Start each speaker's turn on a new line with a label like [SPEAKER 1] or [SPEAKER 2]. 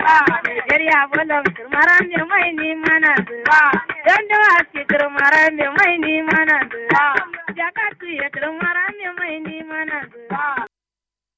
[SPEAKER 1] Nigeria bolam turmaran me mai ni mana dan da wasu turmaran me mai ni mana jakatu ya turmaran me